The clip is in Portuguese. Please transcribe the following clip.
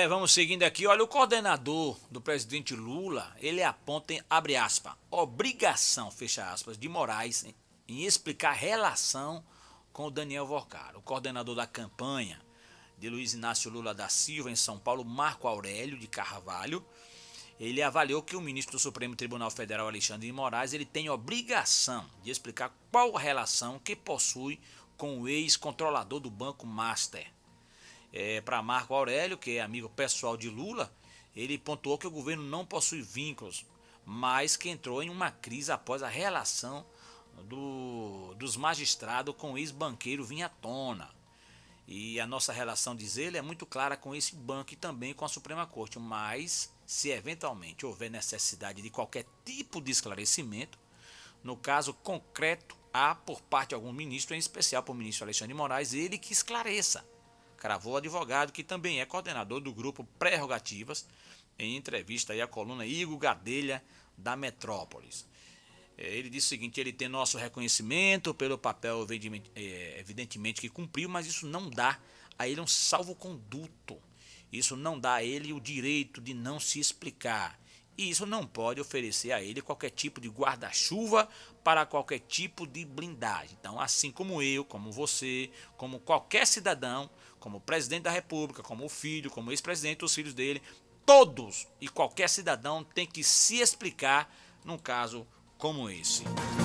Vamos seguindo aqui. Olha, o coordenador do presidente Lula, ele aponta em, abre aspas, obrigação, fecha aspas, de Moraes em explicar a relação com o Daniel Vorcaro. O coordenador da campanha de Luiz Inácio Lula da Silva em São Paulo, Marco Aurélio de Carvalho, ele avaliou que o ministro do Supremo Tribunal Federal, Alexandre de Moraes, ele tem obrigação de explicar qual a relação que possui com o ex-controlador do Banco Master. Para Marco Aurélio, que é amigo pessoal de Lula, ele pontuou que o governo não possui vínculos, mas que entrou em uma crise após a relação dos magistrados com o ex-banqueiro vinha à tona. E a nossa relação, diz ele, é muito clara com esse banco e também com a Suprema Corte, mas se eventualmente houver necessidade de qualquer tipo de esclarecimento, no caso concreto, há por parte de algum ministro, em especial por ministro Alexandre de Moraes, ele que esclareça, cravou o advogado, que também é coordenador do grupo Prerrogativas, em entrevista aí à coluna Igor Gadelha, da Metrópolis. Ele disse o seguinte: ele tem nosso reconhecimento pelo papel evidentemente que cumpriu, mas isso não dá a ele um salvo-conduto. Isso não dá a ele o direito de não se explicar. E isso não pode oferecer a ele qualquer tipo de guarda-chuva para qualquer tipo de blindagem. Então, assim como eu, como você, como qualquer cidadão, como presidente da República, como o filho, como ex-presidente, os filhos dele, todos e qualquer cidadão tem que se explicar num caso como esse.